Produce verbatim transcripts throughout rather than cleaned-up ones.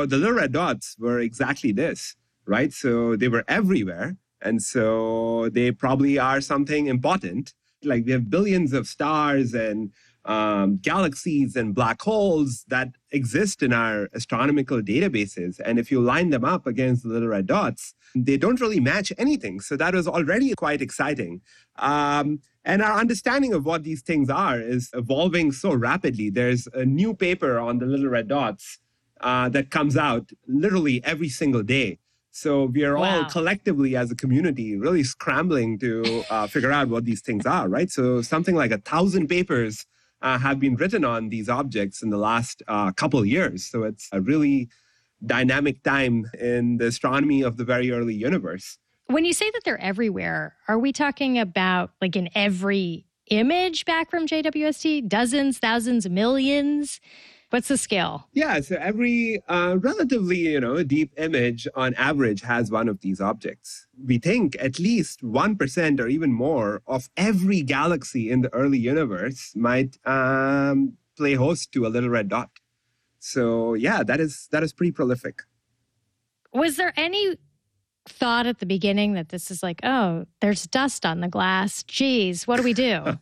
so the little red dots were exactly this, right? So they were everywhere. And so they probably are something important. Like we have billions of stars and um, galaxies and black holes that exist in our astronomical databases. And if you line them up against the little red dots, they don't really match anything. So that was already quite exciting. Um, and our understanding of what these things are is evolving so rapidly. There's a new paper on the little red dots uh, that comes out literally every single day. So we are Wow. all collectively as a community really scrambling to uh, figure out what these things are, right? So something like a thousand papers uh, have been written on these objects in the last uh, couple of years. So it's a really dynamic time in the astronomy of the very early universe. When you say that they're everywhere, are we talking about like in every image back from J W S T? Dozens, thousands, millions? What's the scale? Yeah, so every uh, relatively, you know, deep image on average has one of these objects. We think at least one percent or even more of every galaxy in the early universe might um, play host to a little red dot. So yeah, that is that is pretty prolific. Was there any thought at the beginning that this is like, oh, there's dust on the glass. Geez, what do we do?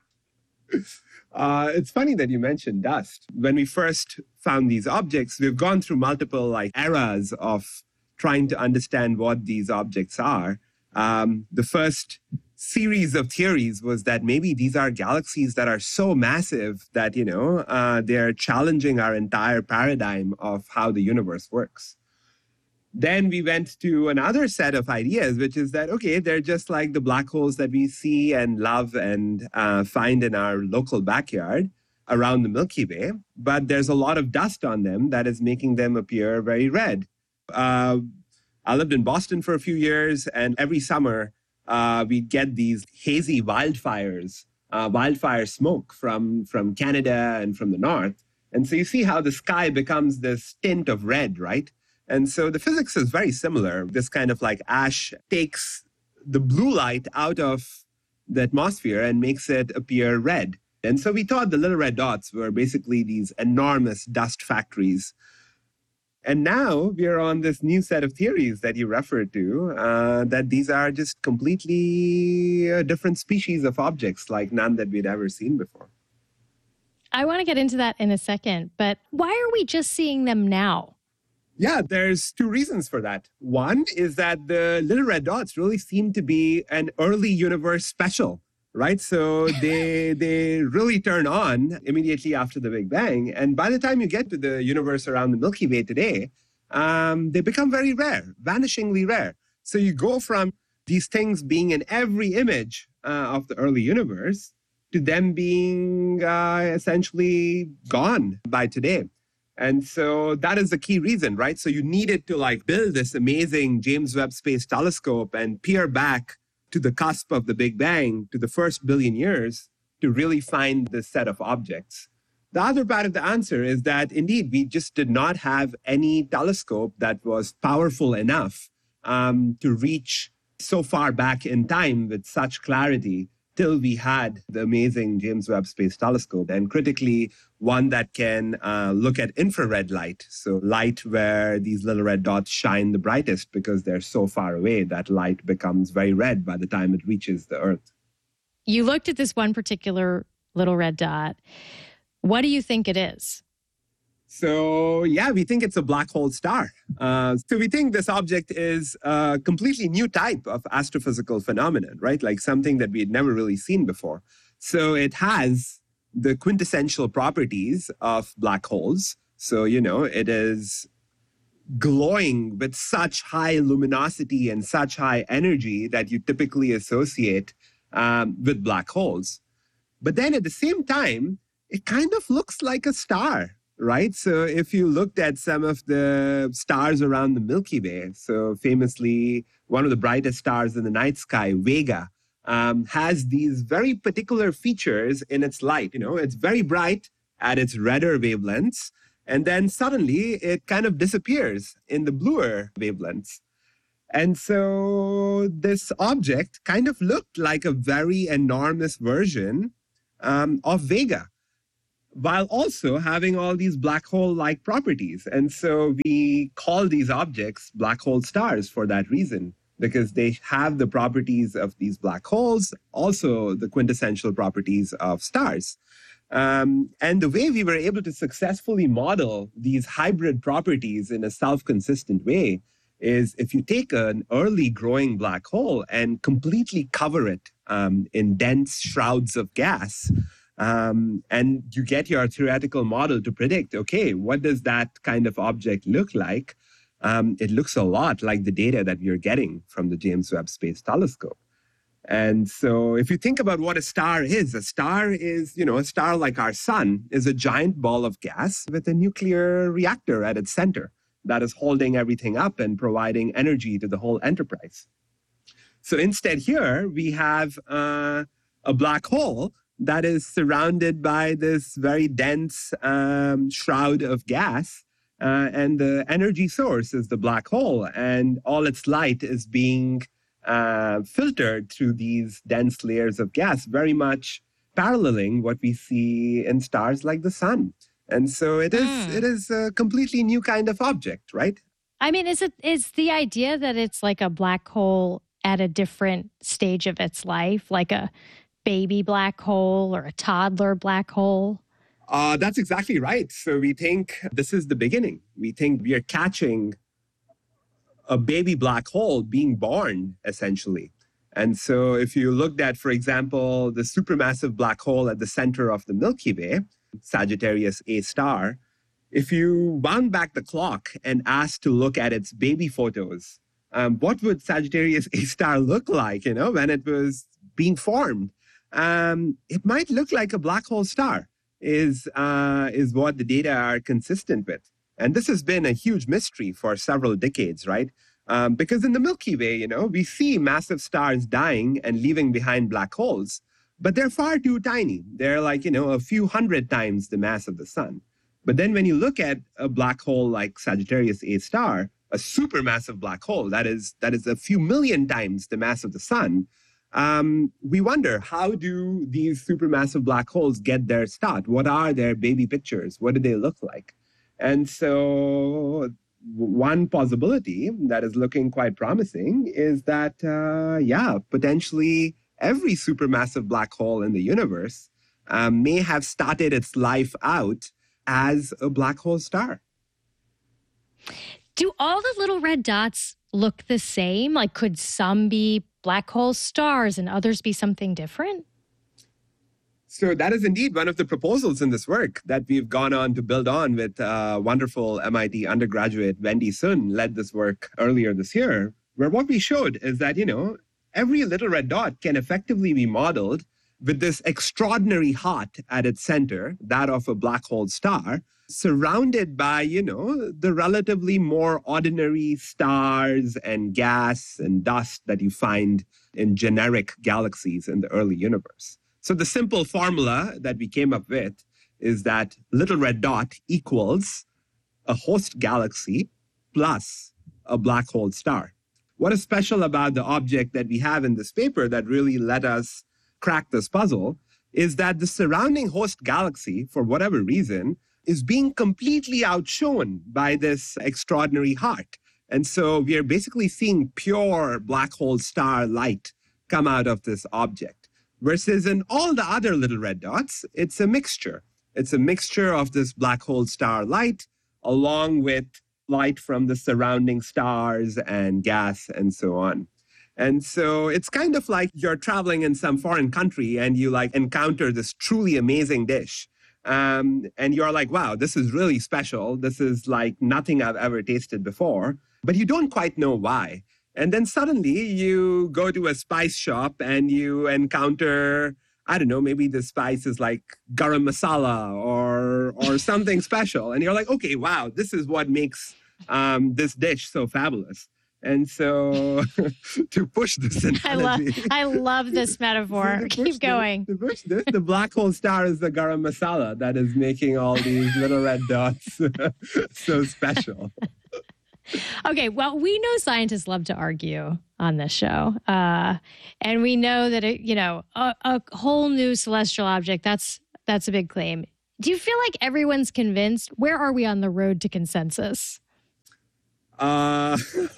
Uh, it's funny that you mentioned dust. When we first found these objects, we've gone through multiple like eras of trying to understand what these objects are. Um, the first series of theories was that maybe these are galaxies that are so massive that, you know, uh, they're challenging our entire paradigm of how the universe works. Then we went to another set of ideas, which is that, okay, they're just like the black holes that we see and love and uh, find in our local backyard around the Milky Way. But there's a lot of dust on them that is making them appear very red. Uh, I lived in Boston for a few years, and every summer uh, we'd get these hazy wildfires, uh, wildfire smoke from, from Canada and from the north. And so you see how the sky becomes this tint of red, right? And so the physics is very similar. This kind of like ash takes the blue light out of the atmosphere and makes it appear red. And so we thought the little red dots were basically these enormous dust factories. And now we're on this new set of theories that you referred to, uh, that these are just completely uh, different species of objects, like none that we'd ever seen before. I want to get into that in a second, but why are we just seeing them now? Yeah, there's two reasons for that. One is that the little red dots really seem to be an early universe special, right? So they they really turn on immediately after the Big Bang. And by the time you get to the universe around the Milky Way today, um, they become very rare, vanishingly rare. So you go from these things being in every image uh, of the early universe to them being uh, essentially gone by today. And so that is the key reason, right? So you needed to like build this amazing James Webb Space Telescope and peer back to the cusp of the Big Bang, to the first billion years, to really find this set of objects. The other part of the answer is that indeed, we just did not have any telescope that was powerful enough um, to reach so far back in time with such clarity till we had the amazing James Webb Space Telescope, and critically, one that can uh, look at infrared light. So light where these little red dots shine the brightest because they're so far away that light becomes very red by the time it reaches the Earth. You looked at this one particular little red dot. What do you think it is? So, yeah, we think it's a black hole star. Uh, so we think this object is a completely new type of astrophysical phenomenon, right? Like something that we had never really seen before. So it has the quintessential properties of black holes. So, you know, it is glowing with such high luminosity and such high energy that you typically associate um, with black holes. But then at the same time, it kind of looks like a star. Right. So if you looked at some of the stars around the Milky Way, so famously, one of the brightest stars in the night sky, Vega, um, has these very particular features in its light. You know, it's very bright at its redder wavelengths, and then suddenly it kind of disappears in the bluer wavelengths. And so this object kind of looked like a very enormous version um, of Vega. while also having all these black hole-like properties. And so we call these objects black hole stars for that reason, because they have the properties of these black holes, also the quintessential properties of stars. Um, and the way we were able to successfully model these hybrid properties in a self-consistent way is if you take an early growing black hole and completely cover it um, in dense shrouds of gas, um, and you get your theoretical model to predict, okay, what does that kind of object look like? Um, it looks a lot like the data that we are getting from the James Webb Space Telescope. And so if you think about what a star is, a star is, you know, a star like our sun is a giant ball of gas with a nuclear reactor at its center that is holding everything up and providing energy to the whole enterprise. So instead here, we have uh, a black hole that is surrounded by this very dense um, shroud of gas. Uh, and the energy source is the black hole, and all its light is being uh, filtered through these dense layers of gas, very much paralleling what we see in stars like the sun. And so it is, mm. it is a completely new kind of object, right? I mean, is it is the idea that it's like a black hole at a different stage of its life, like a baby black hole or a toddler black hole? Uh, that's exactly right. So we think this is the beginning. We think we are catching a baby black hole being born, essentially. And so if you looked at, for example, the supermassive black hole at the center of the Milky Way, Sagittarius A star, if you wound back the clock and asked to look at its baby photos, um, what would Sagittarius A star look like, you know, when it was being formed? Um, it might look like a black hole star. Is uh, is what the data are consistent with. And this has been a huge mystery for several decades, right? Um, because in the Milky Way, you know, we see massive stars dying and leaving behind black holes, but they're far too tiny. They're like, you know, a few hundred times the mass of the sun. But then when you look at a black hole like Sagittarius A star, a supermassive black hole, that is, that is a few million times the mass of the sun, Um, we wonder, how do these supermassive black holes get their start? What are their baby pictures? What do they look like? And so one possibility that is looking quite promising is that, uh, yeah, potentially every supermassive black hole in the universe um, may have started its life out as a black hole star. Do all the little red dots look the same? Like, could some be black hole stars and others be something different? So that is indeed one of the proposals in this work that we've gone on to build on with uh, wonderful M I T undergraduate Wendy Sun led this work earlier this year, where what we showed is that, you know, every little red dot can effectively be modeled with this extraordinary heart at its center, that of a black hole star, surrounded by, you know, the relatively more ordinary stars and gas and dust that you find in generic galaxies in the early universe. So the simple formula that we came up with is that little red dot equals a host galaxy plus a black hole star. What is special about the object that we have in this paper that really let us crack this puzzle is that the surrounding host galaxy, for whatever reason, is being completely outshone by this extraordinary heart. And so we are basically seeing pure black hole star light come out of this object. Versus in all the other little red dots, it's a mixture. It's a mixture of this black hole star light along with light from the surrounding stars and gas and so on. And so it's kind of like you're traveling in some foreign country and you like encounter this truly amazing dish. Um, and you're like, wow, this is really special. This is like nothing I've ever tasted before, but you don't quite know why. And then suddenly you go to a spice shop and you encounter, I don't know, maybe the spice is like garam masala or or something special. And you're like, okay, wow, this is what makes um, this dish so fabulous. And so to push this analogy. I love, I love this metaphor. So Keep going. The, to push this, the black hole star is the garam masala that is making all these little red dots so special. Okay, well, we know scientists love to argue on this show. Uh, and we know that, it, you know, a, a whole new celestial object, that's that's a big claim. Do you feel like everyone's convinced? Where are we on the road to consensus? Uh,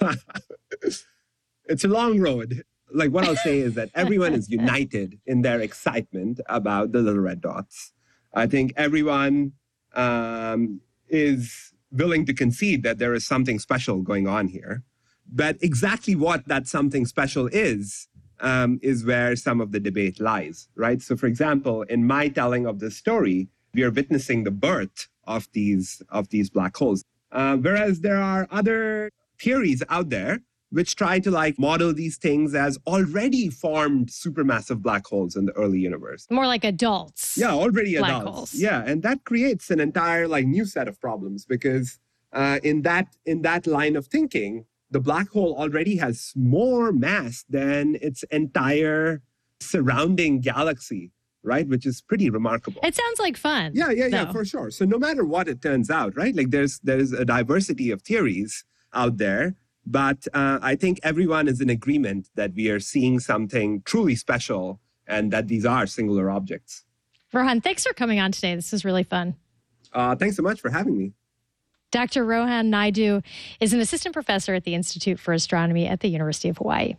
it's a long road. Like what I'll say is that everyone is united in their excitement about the little red dots. I think everyone um, is willing to concede that there is something special going on here. But exactly what that something special is, um, is where some of the debate lies, right? So for example, in my telling of this story, we are witnessing the birth of these, of these black holes. Uh, whereas there are other theories out there which try to like model these things as already formed supermassive black holes in the early universe. More like adults. Yeah, already black adults. Holes. Yeah, and that creates an entire like new set of problems because uh, in that in that line of thinking, the black hole already has more mass than its entire surrounding galaxy, right? Which is pretty remarkable. It sounds like fun. Yeah, yeah, yeah, though. for sure. So no matter what it turns out, right? Like there's there's a diversity of theories out there. But uh, I think everyone is in agreement that we are seeing something truly special and that these are singular objects. Rohan, thanks for coming on today. This is really fun. Uh, thanks so much for having me. Doctor Rohan Naidu is an assistant professor at the Institute for Astronomy at the University of Hawaii.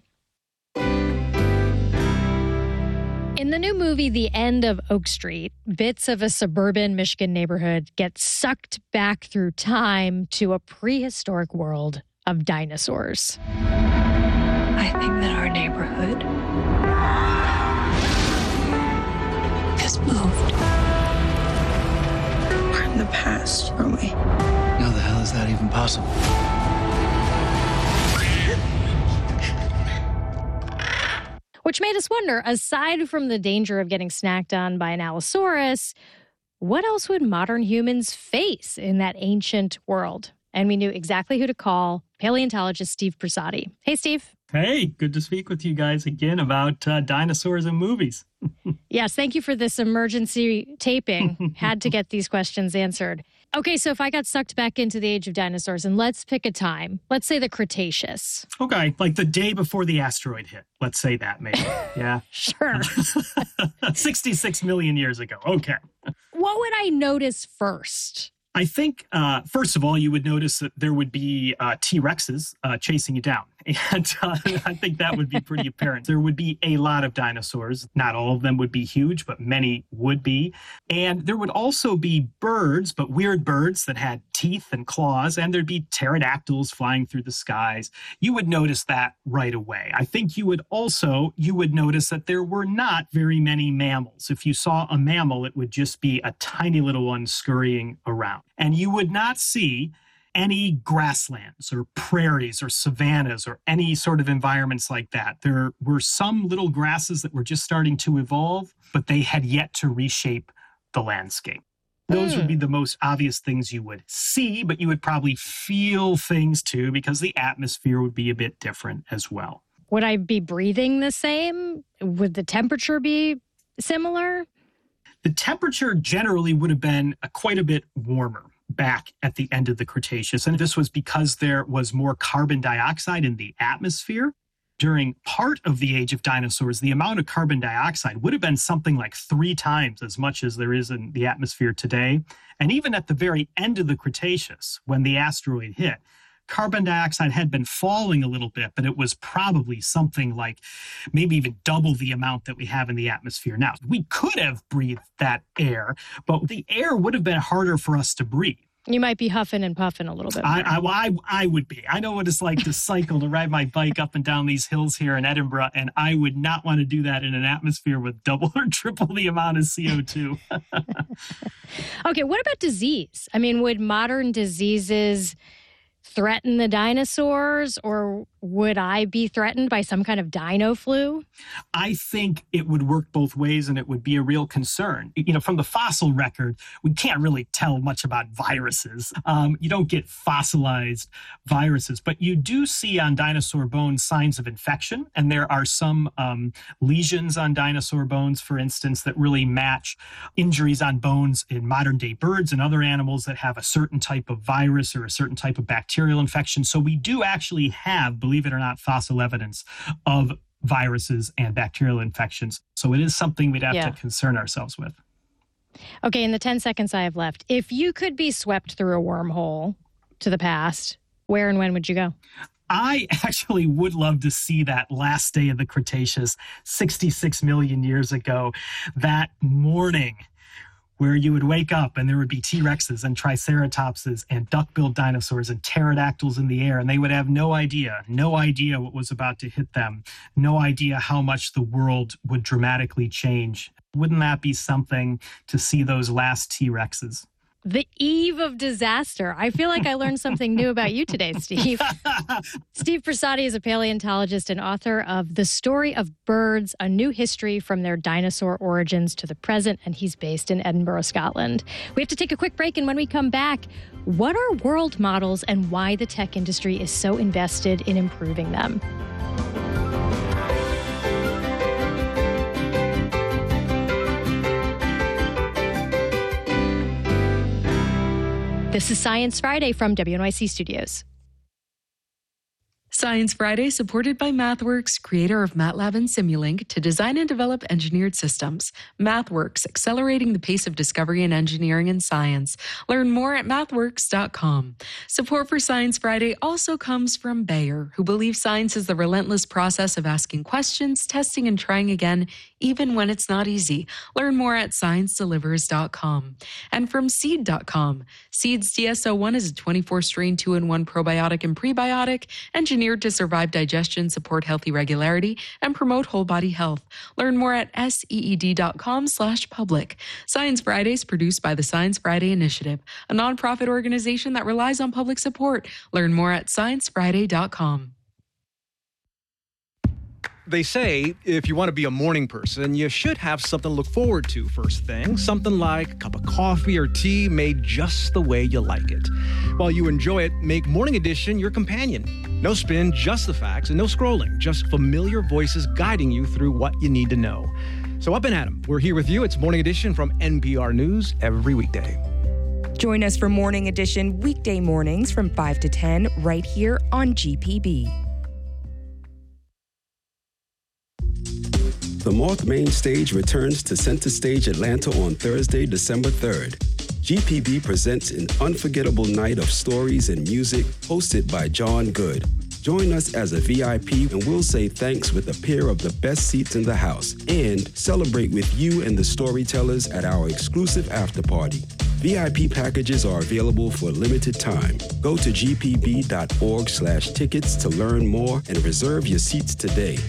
In the new movie, The End of Oak Street, bits of a suburban Michigan neighborhood get sucked back through time to a prehistoric world of dinosaurs. I think that our neighborhood has moved. We're in the past, aren't we? How the hell is that even possible? Which made us wonder, aside from the danger of getting snacked on by an Allosaurus, what else would modern humans face in that ancient world? And we knew exactly who to call, paleontologist Steve Prasadi. Hey, Steve. Hey, good to speak with you guys again about uh, dinosaurs and movies. Yes, thank you for this emergency taping. Had to get these questions answered. Okay, so if I got sucked back into the age of dinosaurs, and let's pick a time. Let's say the Cretaceous. Okay, like the day before the asteroid hit. Let's say that, maybe. Yeah. Sure. sixty-six million years ago. Okay. What would I notice first? I think, uh, first of all, you would notice that there would be uh, T-Rexes uh, chasing you down. And uh, I think that would be pretty apparent. There would be a lot of dinosaurs. Not all of them would be huge, but many would be. And there would also be birds, but weird birds that had teeth and claws. And there'd be pterodactyls flying through the skies. You would notice that right away. I think you would also, you would notice that there were not very many mammals. If you saw a mammal, it would just be a tiny little one scurrying around. And you would not see any grasslands or prairies or savannas or any sort of environments like that. There were some little grasses that were just starting to evolve, but they had yet to reshape the landscape. Those mm. would be the most obvious things you would see, but you would probably feel things too, because the atmosphere would be a bit different as well. Would I be breathing the same? Would the temperature be similar? The temperature generally would have been uh, quite a bit warmer back at the end of the Cretaceous. And this was because there was more carbon dioxide in the atmosphere. During part of the age of dinosaurs, the amount of carbon dioxide would have been something like three times as much as there is in the atmosphere today. And even at the very end of the Cretaceous, when the asteroid hit, carbon dioxide had been falling a little bit, but it was probably something like maybe even double the amount that we have in the atmosphere now. We could have breathed that air, but the air would have been harder for us to breathe. You might be huffing and puffing a little bit more. I, I, I, I would be. I know what it's like to cycle, to ride my bike up and down these hills here in Edinburgh, and I would not want to do that in an atmosphere with double or triple the amount of C O two. Okay, what about disease? I mean, would modern diseases threaten the dinosaurs, or would I be threatened by some kind of dino flu? I think it would work both ways, and it would be a real concern. You know, from the fossil record, we can't really tell much about viruses. Um, you don't get fossilized viruses, but you do see on dinosaur bones signs of infection, and there are some um, lesions on dinosaur bones, for instance, that really match injuries on bones in modern-day birds and other animals that have a certain type of virus or a certain type of bacterial infection. So we do actually have, believe it or not, fossil evidence of viruses and bacterial infections. So it is something we'd have yeah. to concern ourselves with. Okay, in the ten seconds I have left, if you could be swept through a wormhole to the past, where and when would you go? I actually would love to see that last day of the Cretaceous, sixty-six million years ago, that morning where you would wake up and there would be T-Rexes and Triceratopses and duck-billed dinosaurs and pterodactyls in the air, and they would have no idea, no idea what was about to hit them, no idea how much the world would dramatically change. Wouldn't that be something to see those last T-Rexes? The eve of disaster. I feel like I learned something new about you today, Steve. Steve Prasadi is a paleontologist and author of The Story of Birds, A New History from Their Dinosaur Origins to the Present, and he's based in Edinburgh, Scotland. We have to take a quick break, and when we come back, what are world models and why the tech industry is so invested in improving them? This is Science Friday from W N Y C Studios. Science Friday, supported by MathWorks, creator of MATLAB and Simulink, to design and develop engineered systems. MathWorks, accelerating the pace of discovery in engineering and science. Learn more at mathworks dot com. Support for Science Friday also comes from Bayer, who believes science is the relentless process of asking questions, testing, and trying again, even when it's not easy. Learn more at science delivers dot com. And from seed dot com. Seed's D S O one is a twenty-four strain two in one probiotic and prebiotic, engineered to survive digestion, support healthy regularity, and promote whole body health. Learn more at seed dot com slash public. Science Fridays produced by the Science Friday Initiative, a nonprofit organization that relies on public support. Learn more at science friday dot com. They say if you want to be a morning person, you should have something to look forward to first thing. Something like a cup of coffee or tea made just the way you like it. While you enjoy it, make Morning Edition your companion. No spin, just the facts, and no scrolling. Just familiar voices guiding you through what you need to know. So up and at 'em. We're here with you. It's Morning Edition from N P R News every weekday. Join us for Morning Edition weekday mornings from five to ten right here on G P B. The Moth Main Stage returns to Center Stage Atlanta on Thursday, December third. G P B presents an unforgettable night of stories and music hosted by John Good. Join us as a V I P and we'll say thanks with a pair of the best seats in the house and celebrate with you and the storytellers at our exclusive after party. V I P packages are available for a limited time. Go to g p b dot org slash tickets to learn more and reserve your seats today.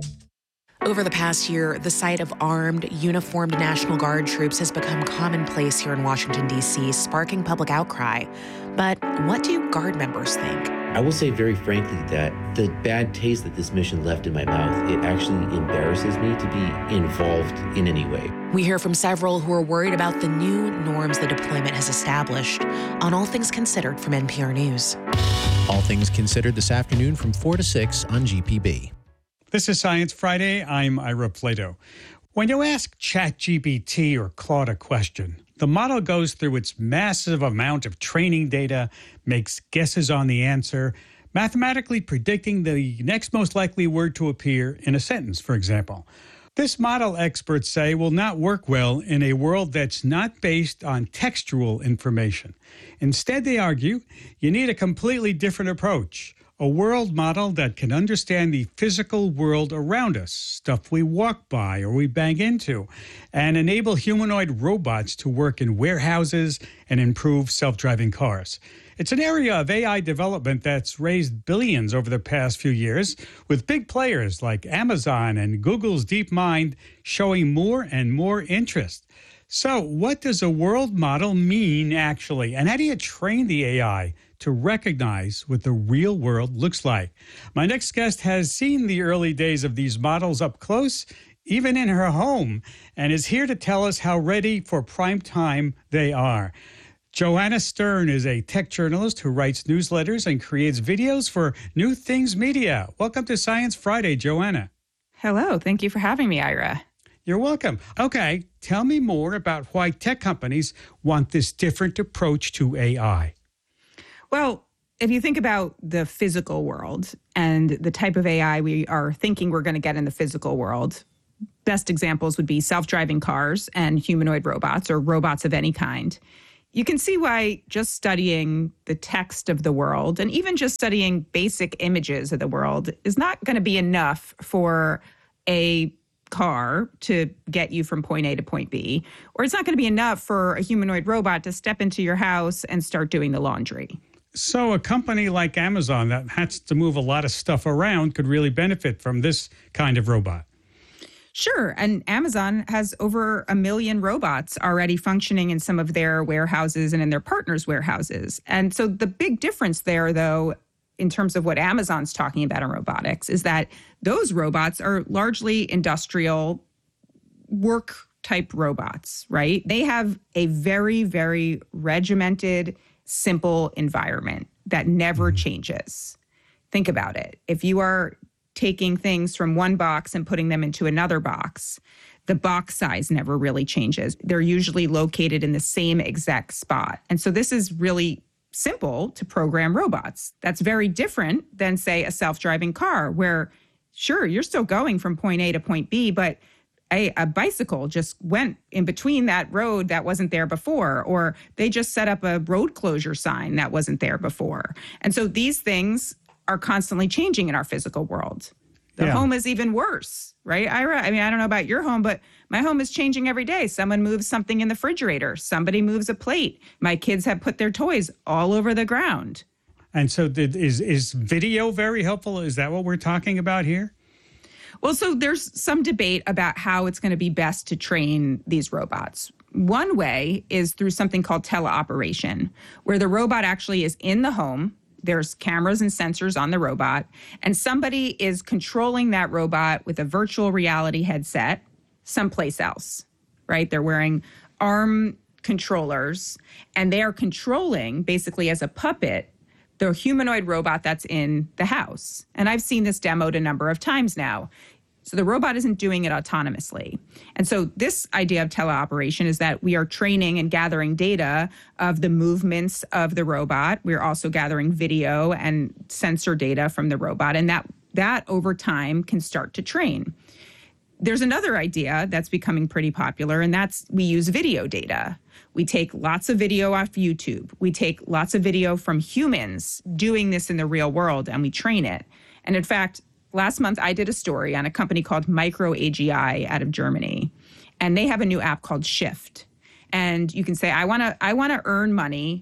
Over the past year, the sight of armed, uniformed National Guard troops has become commonplace here in Washington, D C, sparking public outcry. But what do Guard members think? I will say very frankly that the bad taste that this mission left in my mouth, it actually embarrasses me to be involved in any way. We hear from several who are worried about the new norms the deployment has established. On All Things Considered from N P R News. All Things Considered this afternoon from four to six on G P B. This is Science Friday. I'm Ira Plato. When you ask ChatGPT or Claude a question, the model goes through its massive amount of training data, makes guesses on the answer, mathematically predicting the next most likely word to appear in a sentence, for example. This model, experts say, will not work well in a world that's not based on textual information. Instead, they argue, you need a completely different approach. A world model that can understand the physical world around us, stuff we walk by or we bang into, and enable humanoid robots to work in warehouses and improve self-driving cars. It's an area of A I development that's raised billions over the past few years, with big players like Amazon and Google's DeepMind showing more and more interest. So what does a world model mean, actually? And how do you train the A I to recognize what the real world looks like? My next guest has seen the early days of these models up close, even in her home, and is here to tell us how ready for prime time they are. Joanna Stern is a tech journalist who writes newsletters and creates videos for New Things Media. Welcome to Science Friday, Joanna. Hello. Thank you for having me, Ira. You're welcome. Okay, tell me more about why tech companies want this different approach to A I. Well, if you think about the physical world and the type of A I we are thinking we're going to get in the physical world, best examples would be self-driving cars and humanoid robots or robots of any kind. You can see why just studying the text of the world and even just studying basic images of the world is not going to be enough for a car to get you from point A to point B, or it's not going to be enough for a humanoid robot to step into your house and start doing the laundry. So a company like Amazon that has to move a lot of stuff around could really benefit from this kind of robot. Sure. And Amazon has over a million robots already functioning in some of their warehouses and in their partners' warehouses. And so the big difference there, though, in terms of what Amazon's talking about in robotics, is that those robots are largely industrial work type robots, right? They have a very, very regimented, simple environment that never changes. Think about it. If you are taking things from one box and putting them into another box, the box size never really changes. They're usually located in the same exact spot. And so this is really simple to program robots. That's very different than, say, a self-driving car where, sure, you're still going from point A to point B, but a, a bicycle just went in between that road that wasn't there before, or they just set up a road closure sign that wasn't there before. And so these things are constantly changing in our physical world. The yeah. home is even worse, right, Ira? I mean, I don't know about your home, but my home is changing every day. Someone moves something in the refrigerator. Somebody moves a plate. My kids have put their toys all over the ground. And so did, is, is video very helpful? Is that what we're talking about here? Well, so there's some debate about how it's going to be best to train these robots. One way is through something called teleoperation, where the robot actually is in the home. There's cameras and sensors on the robot, and somebody is controlling that robot with a virtual reality headset someplace else, right? They're wearing arm controllers, and they are controlling, basically as a puppet, the humanoid robot that's in the house. And I've seen this demoed a number of times now. So the robot isn't doing it autonomously. And so this idea of teleoperation is that we are training and gathering data of the movements of the robot. We're also gathering video and sensor data from the robot, and that that over time can start to train. There's another idea that's becoming pretty popular, and that's we use video data. We take lots of video off YouTube. We take lots of video from humans doing this in the real world, and we train it. And in fact, last month, I did a story on a company called Micro A G I out of Germany, and they have a new app called Shift. And you can say, I want to I want to earn money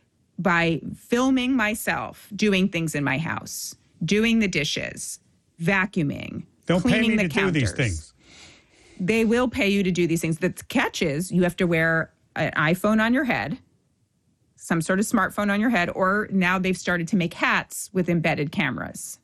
by filming myself doing things in my house, doing the dishes, vacuuming, Don't cleaning pay me the to counters. do these things. They will pay you to do these things. The catch is you have to wear an iPhone on your head, some sort of smartphone on your head, or now they've started to make hats with embedded cameras.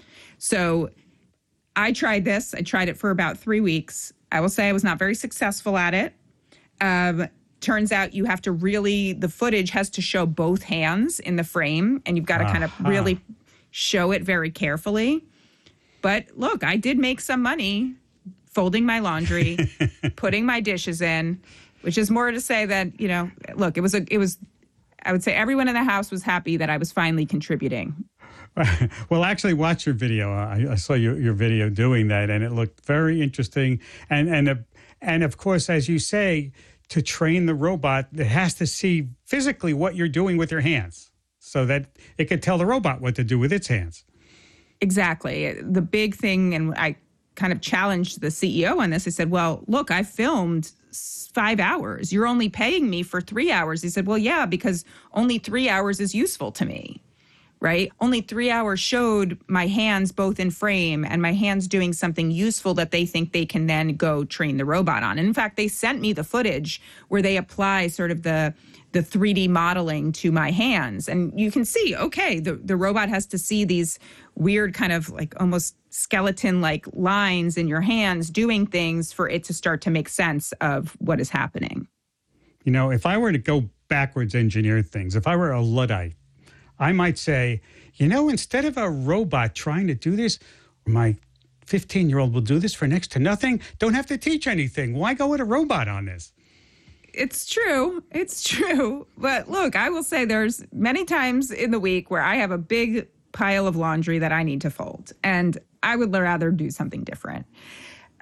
So I tried this. I tried it for about three weeks. I will say I was not very successful at it. Um, turns out you have to really, the footage has to show both hands in the frame, and you've got to uh-huh. kind of really show it very carefully. But look, I did make some money folding my laundry, putting my dishes in, which is more to say that, you know, look, it was a, it was, I would say everyone in the house was happy that I was finally contributing. Well, actually, watch your video. I, I saw your, your video doing that, and it looked very interesting. And and uh, and of course, as you say, to train the robot, it has to see physically what you're doing with your hands, so that it can tell the robot what to do with its hands. Exactly. The big thing, and I kind of challenged the C E O on this. I said, "Well, look, I filmed five hours. You're only paying me for three hours." He said, "Well, yeah, because only three hours is useful to me." Right? Only three hours showed my hands both in frame and my hands doing something useful that they think they can then go train the robot on. And in fact, they sent me the footage where they apply sort of the the three D modeling to my hands. And you can see, okay, the, the robot has to see these weird kind of like almost skeleton-like lines in your hands doing things for it to start to make sense of what is happening. You know, if I were to go backwards engineer things, if I were a Luddite, I might say, you know, instead of a robot trying to do this, my fifteen-year-old will do this for next to nothing. Don't have to teach anything. Why go with a robot on this? It's true. It's true. But look, I will say there's many times in the week where I have a big pile of laundry that I need to fold, and I would rather do something different.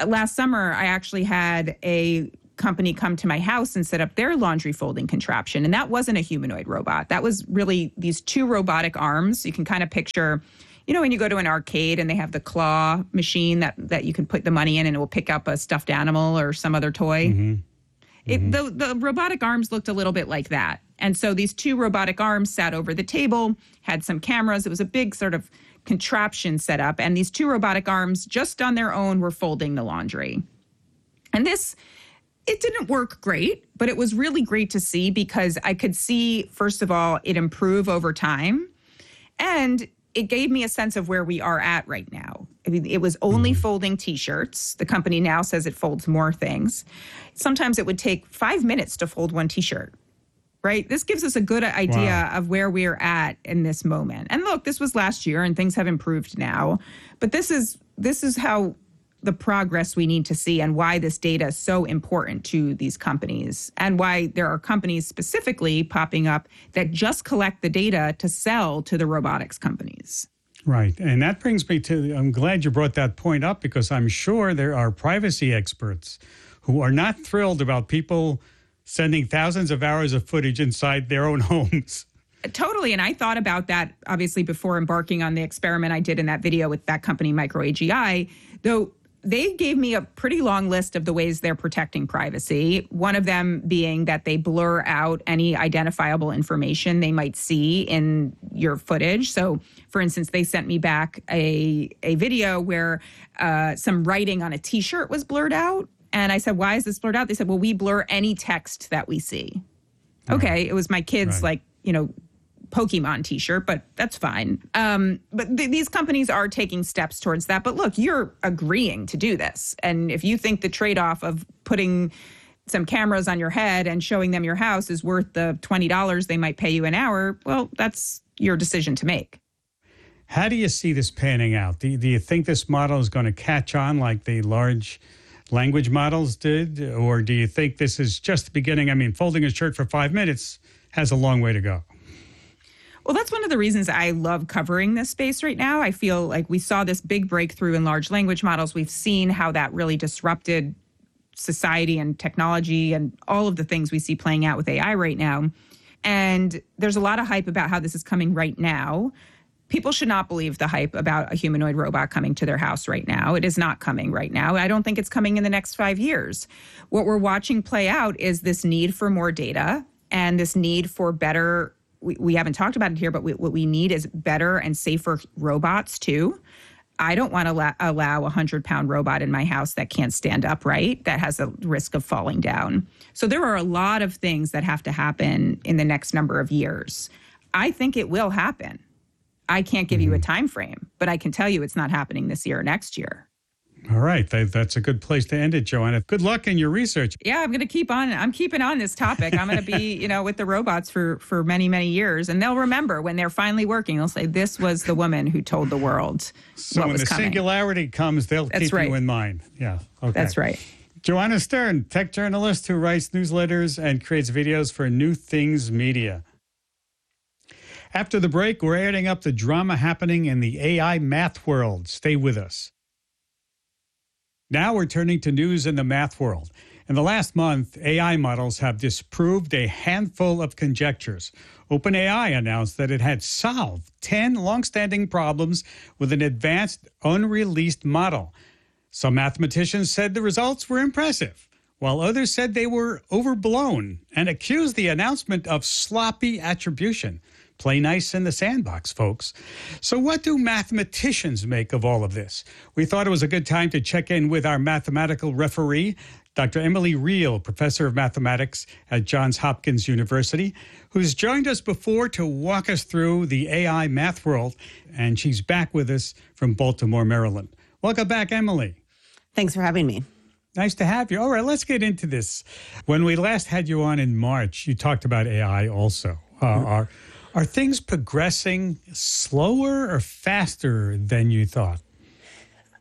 last summer, I actually had a company come to my house and set up their laundry folding contraption. And that wasn't a humanoid robot. That was really these two robotic arms. You can kind of picture, you know, when you go to an arcade and they have the claw machine that, that you can put the money in and it will pick up a stuffed animal or some other toy. Mm-hmm. It, mm-hmm. the, the robotic arms looked a little bit like that. And so these two robotic arms sat over the table, had some cameras. It was a big sort of contraption set up. And these two robotic arms just on their own were folding the laundry. And this, it didn't work great, but it was really great to see because I could see, first of all, it improve over time. And it gave me a sense of where we are at right now. I mean, it was only folding T-shirts. The company now says it folds more things. Sometimes it would take five minutes to fold one T-shirt, right? This gives us a good idea wow. of where we're at in this moment. And look, this was last year and things have improved now. But this is this is how the progress we need to see and why this data is so important to these companies and why there are companies specifically popping up that just collect the data to sell to the robotics companies. Right. And that brings me to, I'm glad you brought that point up because I'm sure there are privacy experts who are not thrilled about people sending thousands of hours of footage inside their own homes. Totally. And I thought about that, obviously, before embarking on the experiment I did in that video with that company, Micro A G I, though they gave me a pretty long list of the ways they're protecting privacy. One of them being that they blur out any identifiable information they might see in your footage. So, for instance, they sent me back a, a video where uh, some writing on a T-shirt was blurred out. And I said, why is this blurred out? They said, well, we blur any text that we see. Right. Okay, it was my kids, right. like, you know, Pokemon T-shirt, but that's fine. Um, but th- these companies are taking steps towards that. But look, you're agreeing to do this. And if you think the trade-off of putting some cameras on your head and showing them your house is worth the twenty dollars they might pay you an hour, well, that's your decision to make. How do you see this panning out? Do, do you think this model is going to catch on like the large language models did? Or do you think this is just the beginning? I mean, folding a shirt for five minutes has a long way to go. Well, that's one of the reasons I love covering this space right now. I feel like we saw this big breakthrough in large language models. We've seen how that really disrupted society and technology and all of the things we see playing out with A I right now. And there's a lot of hype about how this is coming right now. People should not believe the hype about a humanoid robot coming to their house right now. It is not coming right now. I don't think it's coming in the next five years. What we're watching play out is this need for more data and this need for better We, we haven't talked about it here, but we, what we need is better and safer robots, too. I don't want to la- allow a one hundred pound robot in my house that can't stand upright, that has a risk of falling down. So there are a lot of things that have to happen in the next number of years. I think it will happen. I can't give mm-hmm. you a time frame, but I can tell you it's not happening this year or next year. All right. That, that's a good place to end it, Joanna. Good luck in your research. Yeah, I'm going to keep on. I'm keeping on this topic. I'm going to be, you know, with the robots for, for many, many years. And they'll remember when they're finally working, they'll say, this was the woman who told the world so what when was the coming. Singularity comes, they'll That's keep right. you in mind. Yeah. Okay. That's right. Joanna Stern, tech journalist who writes newsletters and creates videos for New Things Media. After the break, we're adding up the drama happening in the A I math world. Stay with us. Now we're turning to news in the math world. In the last month, A I models have disproved a handful of conjectures. OpenAI announced that it had solved ten longstanding problems with an advanced, unreleased model. Some mathematicians said the results were impressive, while others said they were overblown and accused the announcement of sloppy attribution. Play nice in the sandbox, folks. So what do mathematicians make of all of this? We thought it was a good time to check in with our mathematical referee, Doctor Emily Riehl, professor of mathematics at Johns Hopkins University, who's joined us before to walk us through the A I math world, and she's back with us from Baltimore, Maryland. Welcome back, Emily. Thanks for having me. Nice to have you. All right, let's get into this. When we last had you on in March, you talked about A I also. Uh, mm-hmm. Are Are things progressing slower or faster than you thought?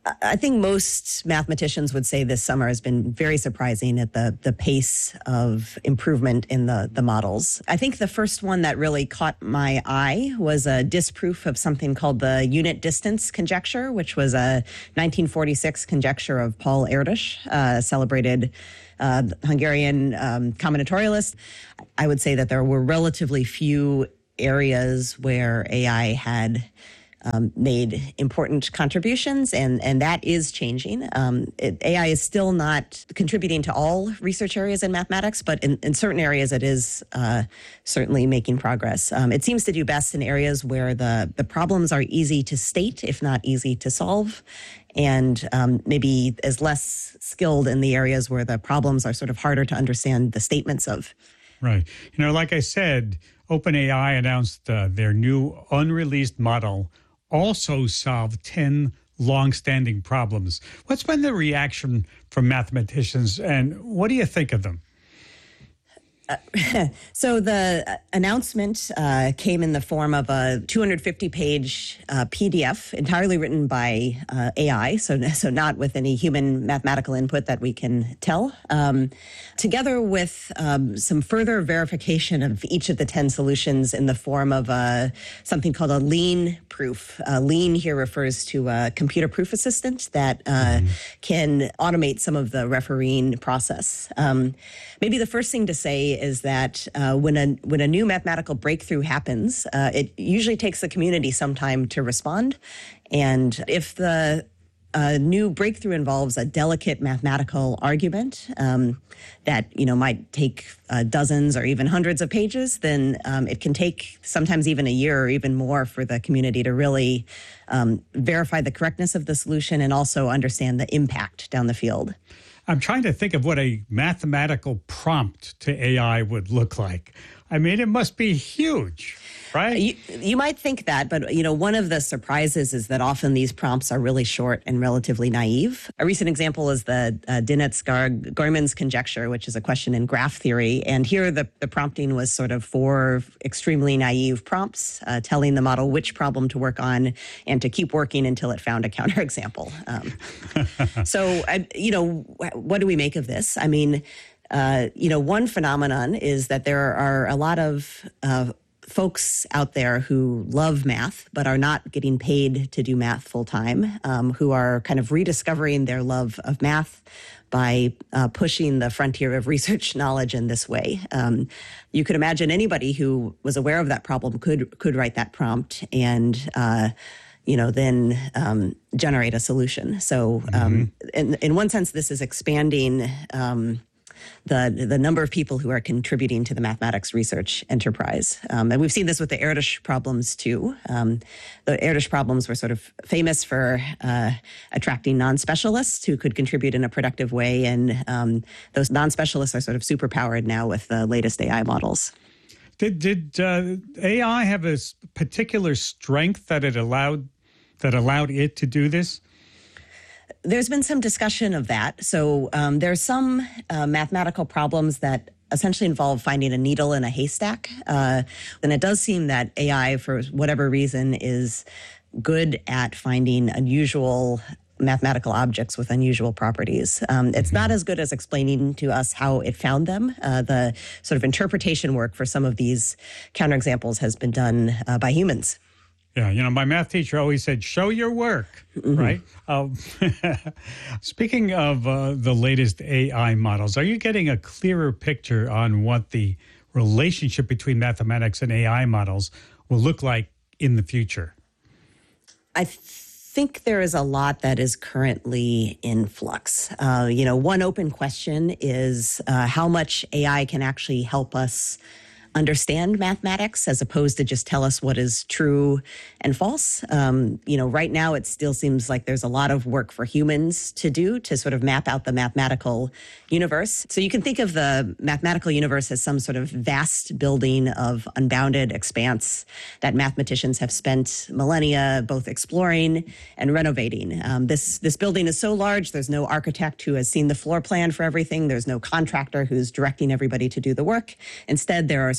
I think most mathematicians would say this summer has been very surprising at the the pace of improvement in the, the models. I think the first one that really caught my eye was a disproof of something called the unit distance conjecture, which was a nineteen forty-six conjecture of Paul Erdős, uh, celebrated uh, Hungarian um, combinatorialist. I would say that there were relatively few areas where A I had Um, made important contributions, and, and that is changing. Um, it, A I is still not contributing to all research areas in mathematics, but in, in certain areas it is uh, certainly making progress. Um, it seems to do best in areas where the, the problems are easy to state, if not easy to solve, and um, maybe is less skilled in the areas where the problems are sort of harder to understand the statements of. Right. You know, like I said, OpenAI announced uh, their new unreleased model also solved ten long-standing problems. What's been the reaction from mathematicians, and what do you think of them? Uh, so the announcement uh, came in the form of a two hundred fifty page uh, P D F entirely written by uh, A I, so, so not with any human mathematical input that we can tell, um, together with um, some further verification of each of the ten solutions in the form of uh, something called a lean proof. Uh, lean here refers to a computer proof assistant that uh, mm. can automate some of the refereeing process. Um, maybe the first thing to say is that uh, when a when a new mathematical breakthrough happens, uh, it usually takes the community some time to respond. And if the uh, new breakthrough involves a delicate mathematical argument um, that you know might take uh, dozens or even hundreds of pages, then um, it can take sometimes even a year or even more for the community to really um, verify the correctness of the solution and also understand the impact down the field. I'm trying to think of what a mathematical prompt to A I would look like. I mean, it must be huge, right? You, you might think that, but, you know, one of the surprises is that often these prompts are really short and relatively naive. A recent example is the uh, Dinitz-Goemans conjecture, which is a question in graph theory. And here the, the prompting was sort of four extremely naive prompts, uh, telling the model which problem to work on and to keep working until it found a counterexample. Um, so, uh, you know, what do we make of this? I mean, Uh, you know, one phenomenon is that there are a lot of uh, folks out there who love math but are not getting paid to do math full time, um, who are kind of rediscovering their love of math by uh, pushing the frontier of research knowledge in this way. Um, you could imagine anybody who was aware of that problem could could write that prompt and uh, you know, then um, generate a solution. So um, mm-hmm. in, in one sense, this is expanding um, the the number of people who are contributing to the mathematics research enterprise. Um, and we've seen this with the Erdős problems too. Um, the Erdős problems were sort of famous for uh, attracting non-specialists who could contribute in a productive way. And um, those non-specialists are sort of superpowered now with the latest A I models. Did did uh, A I have a particular strength that it allowed that allowed it to do this? There's been some discussion of that. So um, there are some uh, mathematical problems that essentially involve finding a needle in a haystack. Uh, and it does seem that A I, for whatever reason, is good at finding unusual mathematical objects with unusual properties. Um, it's not as good as explaining to us how it found them. Uh, the sort of interpretation work for some of these counterexamples has been done uh, by humans. Yeah, you know, my math teacher always said, show your work, mm-hmm. right? Um, speaking of uh, the latest A I models, are you getting a clearer picture on what the relationship between mathematics and A I models will look like in the future? I think there is a lot that is currently in flux. Uh, you know, one open question is uh, how much A I can actually help us understand mathematics as opposed to just tell us what is true and false. Um, you know, right now it still seems like there's a lot of work for humans to do to sort of map out the mathematical universe. So you can think of the mathematical universe as some sort of vast building of unbounded expanse that mathematicians have spent millennia both exploring and renovating. Um, this, this building is so large, there's no architect who has seen the floor plan for everything. There's no contractor who's directing everybody to do the work. Instead, there are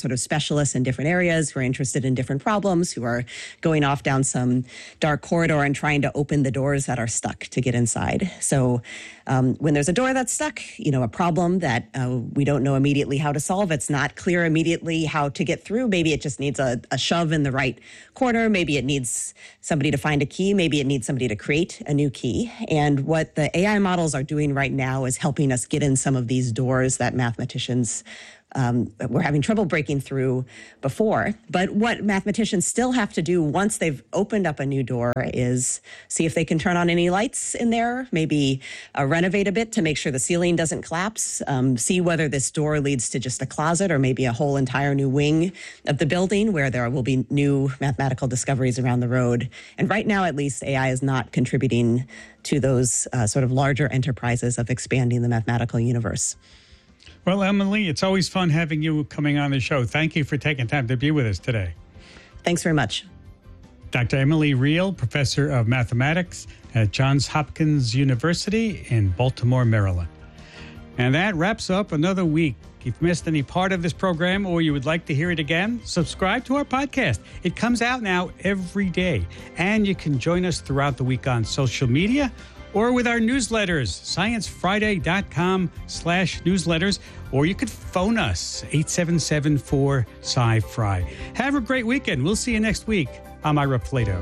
sort of specialists in different areas who are interested in different problems, who are going off down some dark corridor and trying to open the doors that are stuck to get inside. So um, when there's a door that's stuck, you know, a problem that uh, we don't know immediately how to solve, it's not clear immediately how to get through. Maybe it just needs a, a shove in the right corner. Maybe it needs somebody to find a key. Maybe it needs somebody to create a new key. And what the A I models are doing right now is helping us get in some of these doors that mathematicians Um, were having trouble breaking through before. But what mathematicians still have to do once they've opened up a new door is see if they can turn on any lights in there, maybe uh, renovate a bit to make sure the ceiling doesn't collapse, um, see whether this door leads to just a closet or maybe a whole entire new wing of the building where there will be new mathematical discoveries around the road. And right now, at least, A I is not contributing to those uh, sort of larger enterprises of expanding the mathematical universe. Well, Emily, it's always fun having you coming on the show. Thank you for taking time to be with us today. Thanks very much. Doctor Emily Real, professor of mathematics at Johns Hopkins University in Baltimore, Maryland. And that wraps up another week. If you've missed any part of this program or you would like to hear it again, subscribe to our podcast. It comes out now every day. And you can join us throughout the week on social media or with our newsletters, science friday dot com slash newsletters, or you could phone us, eight seven seven four sci fry. Have a great weekend. We'll see you next week. I'm Ira Plato.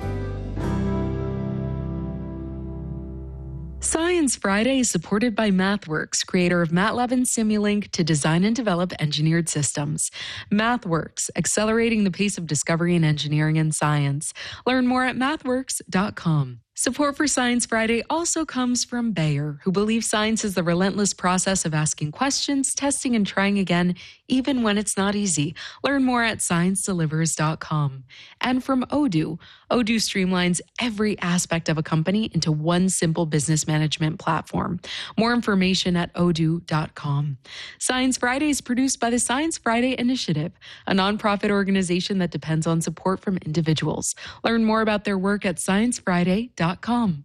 Science Friday is supported by MathWorks, creator of MATLAB and Simulink to design and develop engineered systems. MathWorks, accelerating the pace of discovery in engineering and science. Learn more at mathworks dot com. Support for Science Friday also comes from Bayer, who believes science is the relentless process of asking questions, testing, and trying again, even when it's not easy. Learn more at science delivers dot com. And from Odoo. Odoo streamlines every aspect of a company into one simple business management platform. More information at odoo dot com. Science Friday is produced by the Science Friday Initiative, a nonprofit organization that depends on support from individuals. Learn more about their work at science friday dot com.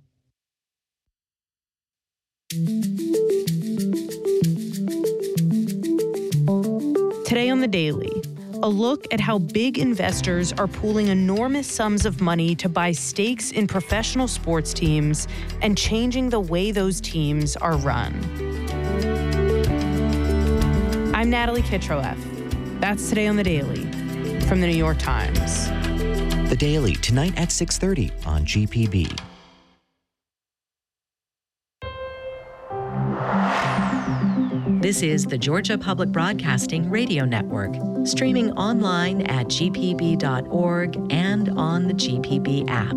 Today on The Daily, a look at how big investors are pooling enormous sums of money to buy stakes in professional sports teams and changing the way those teams are run. I'm Natalie Kitroeff. That's Today on The Daily from The New York Times. The Daily, tonight at six thirty on G P B. This is the Georgia Public Broadcasting Radio Network, streaming online at g p b dot org and on the G P B app.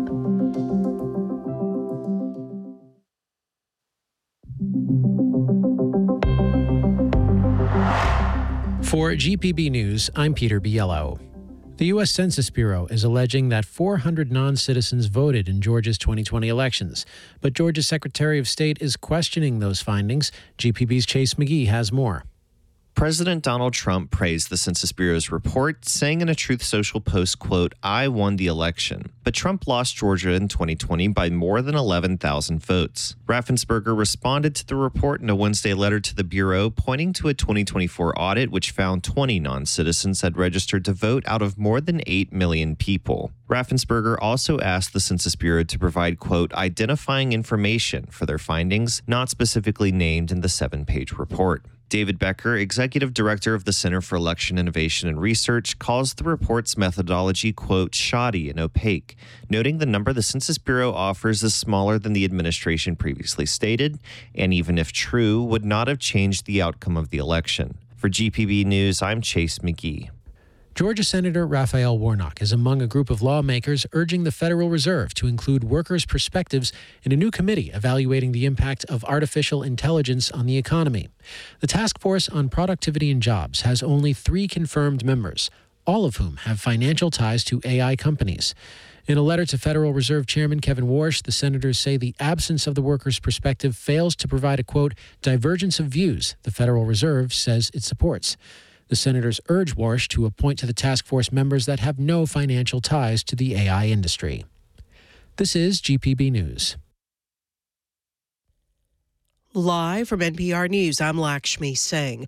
For G P B News, I'm Peter Biello. The U S Census Bureau is alleging that four hundred non-citizens voted in Georgia's twenty twenty elections, but Georgia's Secretary of State is questioning those findings. G P B's Chase McGee has more. President Donald Trump praised the Census Bureau's report, saying in a Truth Social post, quote, "I won the election." But Trump lost Georgia in twenty twenty by more than eleven thousand votes. Raffensperger responded to the report in a Wednesday letter to the Bureau, pointing to a twenty twenty-four audit which found twenty non-citizens had registered to vote out of more than eight million people. Raffensperger also asked the Census Bureau to provide, quote, "identifying information" for their findings, not specifically named in the seven-page report. David Becker, executive director of the Center for Election Innovation and Research, calls the report's methodology, quote, "shoddy and opaque," noting the number the Census Bureau offers is smaller than the administration previously stated, and even if true, would not have changed the outcome of the election. For G P B News, I'm Chase McGee. Georgia Senator Raphael Warnock is among a group of lawmakers urging the Federal Reserve to include workers' perspectives in a new committee evaluating the impact of artificial intelligence on the economy. The Task Force on Productivity and Jobs has only three confirmed members, all of whom have financial ties to A I companies. In a letter to Federal Reserve Chairman Kevin Warsh, the senators say the absence of the workers' perspective fails to provide a, quote, divergence of views the Federal Reserve says it supports. The senators urge Warsh to appoint to the task force members that have no financial ties to the A I industry. This is G P B News. Live from N P R News, I'm Lakshmi Singh.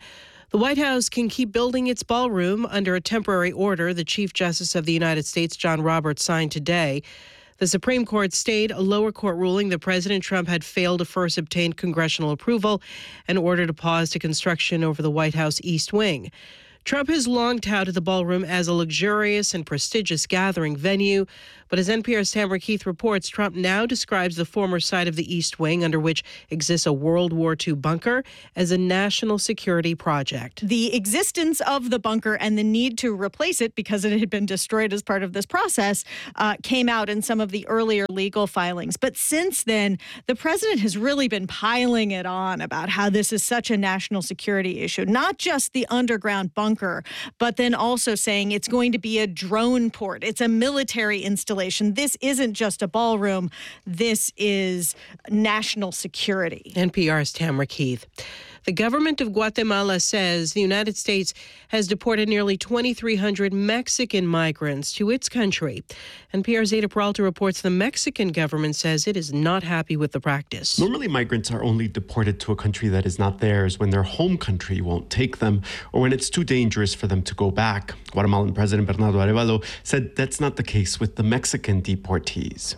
The White House can keep building its ballroom under a temporary order the Chief Justice of the United States, John Roberts, signed today. The Supreme Court stayed a lower court ruling that President Trump had failed to first obtain congressional approval and ordered a pause to construction over the White House East Wing. Trump has long touted the ballroom as a luxurious and prestigious gathering venue, but as N P R's Tamara Keith reports, Trump now describes the former site of the East Wing, under which exists a World War Two bunker, as a national security project. The existence of the bunker and the need to replace it because it had been destroyed as part of this process uh, came out in some of the earlier legal filings. But since then, the president has really been piling it on about how this is such a national security issue, not just the underground bunker, but then also saying it's going to be a drone port. It's a military installation. This isn't just a ballroom. This is national security. N P R's Tamara Keith. The government of Guatemala says the United States has deported nearly twenty-three hundred Mexican migrants to its country. N P R's Zeta Peralta reports the Mexican government says it is not happy with the practice. Normally, migrants are only deported to a country that is not theirs when their home country won't take them or when it's too dangerous for them to go back. Guatemalan President Bernardo Arévalo said that's not the case with the Mexican deportees.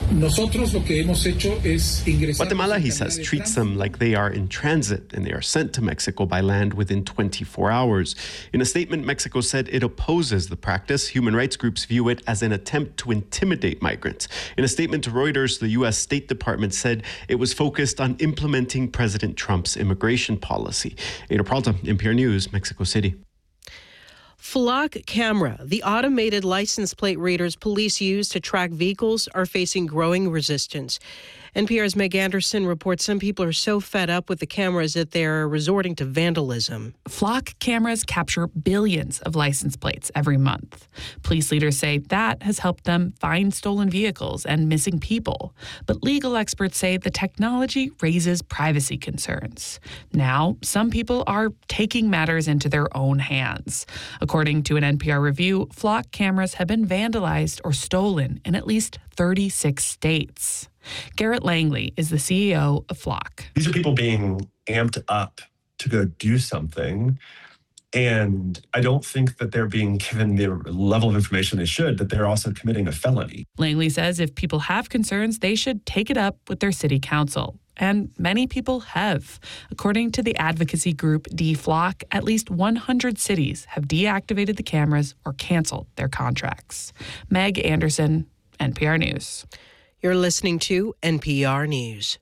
Guatemala, he says, treats them like they are in transit and they are sent to Mexico by land within twenty-four hours. In a statement, Mexico said it opposes the practice. Human rights groups view it as an attempt to intimidate migrants. In a statement to Reuters, the U S State Department said it was focused on implementing President Trump's immigration policy. Ada Peralta, N P R News, Mexico City. Flock Camera, the automated license plate readers police use to track vehicles, are facing growing resistance. N P R's Meg Anderson reports some people are so fed up with the cameras that they're resorting to vandalism. Flock cameras capture billions of license plates every month. Police leaders say that has helped them find stolen vehicles and missing people. But legal experts say the technology raises privacy concerns. Now, some people are taking matters into their own hands. According to an N P R review, Flock cameras have been vandalized or stolen in at least thirty-six states. Garrett Langley is the C E O of Flock. These are people being amped up to go do something. And I don't think that they're being given the level of information they should, that they're also committing a felony. Langley says if people have concerns, they should take it up with their city council. And many people have. According to the advocacy group D-Flock, at least one hundred cities have deactivated the cameras or canceled their contracts. Meg Anderson, N P R News. You're listening to N P R News.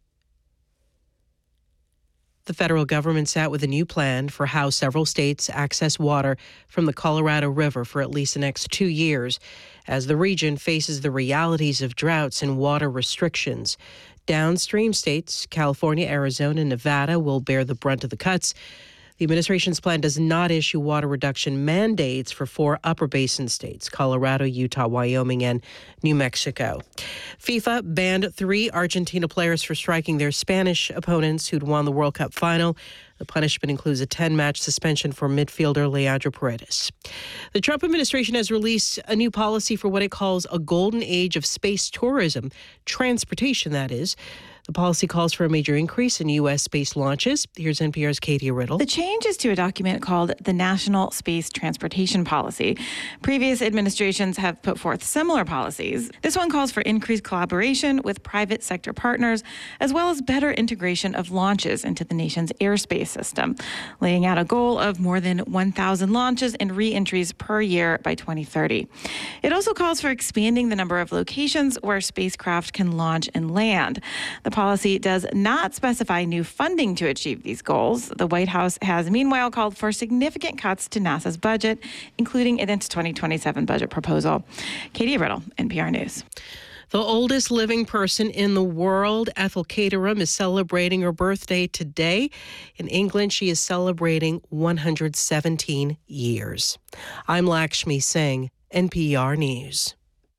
The federal government sat with a new plan for how several states access water from the Colorado River for at least the next two years, as the region faces the realities of droughts and water restrictions. Downstream states, California, Arizona, and Nevada, will bear the brunt of the cuts. The administration's plan does not issue water reduction mandates for four upper basin states, Colorado, Utah, Wyoming, and New Mexico. FIFA banned three Argentina players for striking their Spanish opponents who'd won the World Cup final. The punishment includes a ten-match suspension for midfielder Leandro Paredes. The Trump administration has released a new policy for what it calls a golden age of space tourism, transportation, that is. The policy calls for a major increase in U S space launches. Here's N P R's Katie Riddle. The change is to a document called the National Space Transportation Policy. Previous administrations have put forth similar policies. This one calls for increased collaboration with private sector partners, as well as better integration of launches into the nation's airspace system, laying out a goal of more than one thousand launches and re-entries per year by twenty thirty. It also calls for expanding the number of locations where spacecraft can launch and land. The policy does not specify new funding to achieve these goals. The White House has meanwhile called for significant cuts to NASA's budget, including in its twenty twenty-seven budget proposal. Katie Riddle, N P R News. The oldest living person in the world, Ethel Caterham, is celebrating her birthday today. In England, she is celebrating one hundred seventeen years. I'm Lakshmi Singh, N P R News.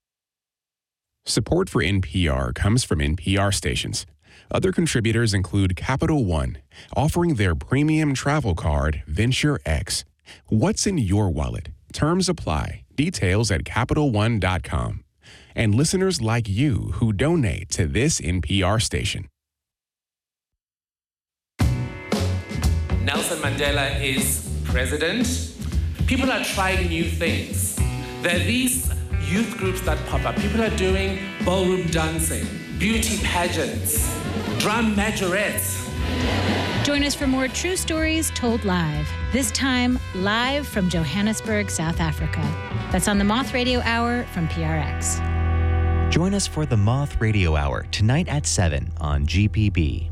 Support for N P R comes from N P R stations. Other contributors include Capital One, offering their premium travel card, Venture X. What's in your wallet? Terms apply. Details at Capital One dot com. And listeners like you who donate to this N P R station. Nelson Mandela is president, people are trying new things. There are these youth groups that pop up. People are doing ballroom dancing, beauty pageants, drum majorettes. Join us for more true stories told live. This time, live from Johannesburg, South Africa. That's on the Moth Radio Hour from P R X. Join us for the Moth Radio Hour tonight at seven on G P B.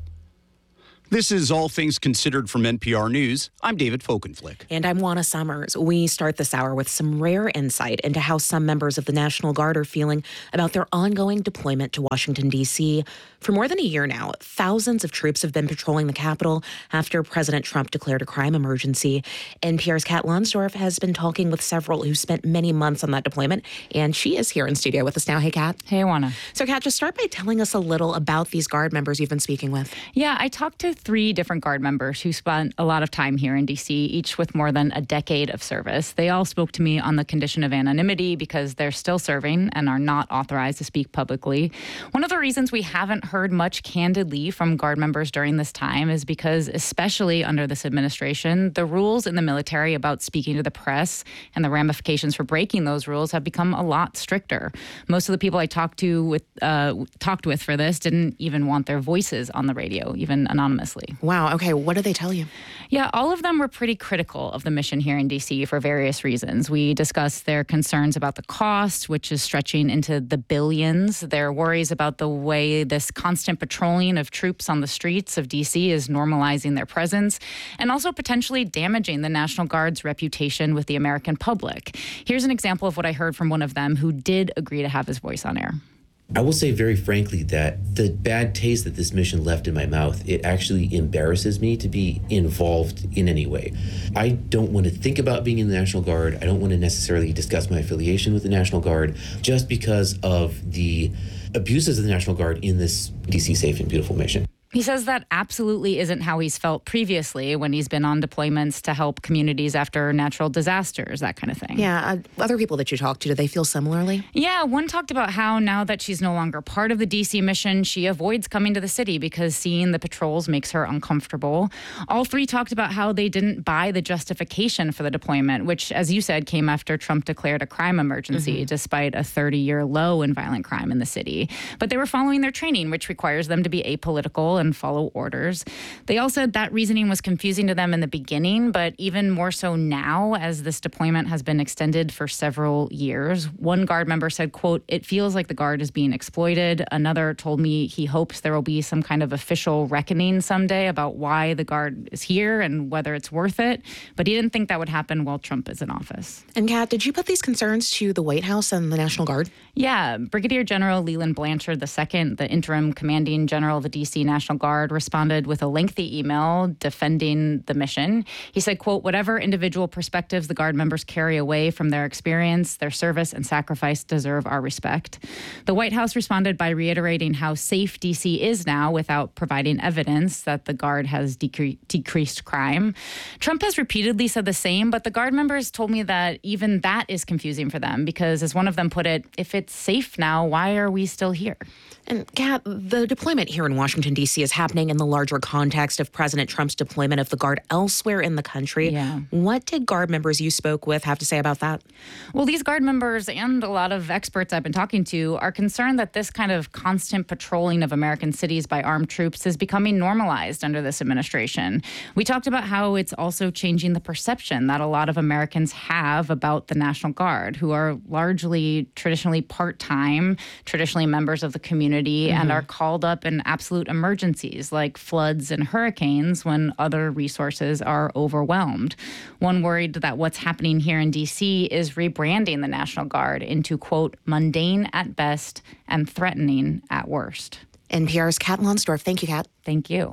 This is All Things Considered from N P R News. I'm David Folkenflick. And I'm Juana Summers. We start this hour with some rare insight into how some members of the National Guard are feeling about their ongoing deployment to Washington, D C. For more than a year now, thousands of troops have been patrolling the Capitol after President Trump declared a crime emergency. N P R's Kat Lonsdorf has been talking with several who spent many months on that deployment, and she is here in studio with us now. Hey, Kat. Hey, Juana. So, Kat, just start by telling us a little about these Guard members you've been speaking with. Yeah, I talked to three different Guard members who spent a lot of time here in D C, each with more than a decade of service. They all spoke to me on the condition of anonymity because they're still serving and are not authorized to speak publicly. One of the reasons we haven't heard much candidly from Guard members during this time is because, especially under this administration, the rules in the military about speaking to the press and the ramifications for breaking those rules have become a lot stricter. Most of the people I talked to with uh, talked with for this didn't even want their voices on the radio, even anonymously. Wow. Okay. What did they tell you? Yeah, all of them were pretty critical of the mission here in D C for various reasons. We discussed their concerns about the cost, which is stretching into the billions, their worries about the way this constant patrolling of troops on the streets of D C is normalizing their presence, and also potentially damaging the National Guard's reputation with the American public. Here's an example of what I heard from one of them who did agree to have his voice on air. I will say very frankly that the bad taste that this mission left in my mouth, it actually embarrasses me to be involved in any way. I don't want to think about being in the National Guard. I don't want to necessarily discuss my affiliation with the National Guard just because of the abuses of the National Guard in this D C safe and beautiful mission. He says that absolutely isn't how he's felt previously when he's been on deployments to help communities after natural disasters, that kind of thing. Yeah. Uh, other people that you talked to, do they feel similarly? Yeah. One talked about how now that she's no longer part of the D C mission, she avoids coming to the city because seeing the patrols makes her uncomfortable. All three talked about how they didn't buy the justification for the deployment, which, as you said, came after Trump declared a crime emergency, mm-hmm. despite a thirty-year low in violent crime in the city. But they were following their training, which requires them to be apolitical and follow orders. They all said that reasoning was confusing to them in the beginning, but even more so now as this deployment has been extended for several years. One Guard member said, quote, "It feels like the Guard is being exploited." Another told me he hopes there will be some kind of official reckoning someday about why the Guard is here and whether it's worth it, but he didn't think that would happen while Trump is in office. And Kat, did you put these concerns to the White House and the National Guard? Yeah. Brigadier General Leland Blanchard the second, the interim commanding general of the D C National Guard, responded with a lengthy email defending the mission. He said, quote, "Whatever individual perspectives the Guard members carry away from their experience, their service and sacrifice deserve our respect." The White House responded by reiterating how safe D C is now without providing evidence that the Guard has decre- decreased crime. Trump has repeatedly said the same, but the Guard members told me that even that is confusing for them because, as one of them put it, if it's safe now, why are we still here? And Kat, the deployment here in Washington, D C is happening in the larger context of President Trump's deployment of the Guard elsewhere in the country. Yeah. What did Guard members you spoke with have to say about that? Well, these Guard members and a lot of experts I've been talking to are concerned that this kind of constant patrolling of American cities by armed troops is becoming normalized under this administration. We talked about how it's also changing the perception that a lot of Americans have about the National Guard, who are largely traditionally part-time, traditionally members of the community, mm-hmm. and are called up in absolute emergencies like floods and hurricanes when other resources are overwhelmed. One worried that what's happening here in D C is rebranding the National Guard into, quote, mundane at best and threatening at worst. N P R's Kat Lonsdorf. Thank you, Kat. Thank you.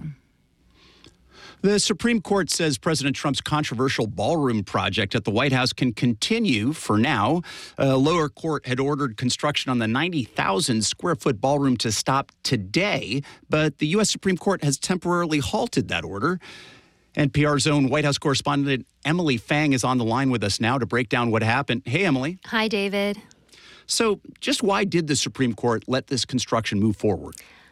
The Supreme Court says President Trump's controversial ballroom project at the White House can continue for now. A lower court had ordered construction on the ninety thousand square foot ballroom to stop today, but the U S Supreme Court has temporarily halted that order. N P R's own White House correspondent Emily Fang is on the line with us now to break down what happened. Hey, Emily. Hi, David. So just why did the Supreme Court let this construction move forward?